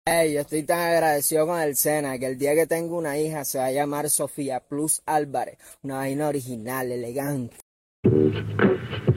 Yo estoy tan agradecido con el Sena que el día que tengo una hija se va a llamar Sofía Plus Álvarez, una vaina original, elegante.